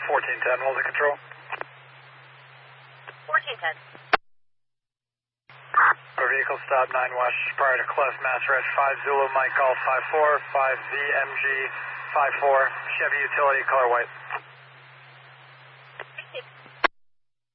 1410, what was the control? 1410. Vehicle stop 9 West prior to Clef, Mass Red 5 Zulu, Mike Golf 54, 5 VMG 54, Chevy Utility, color white.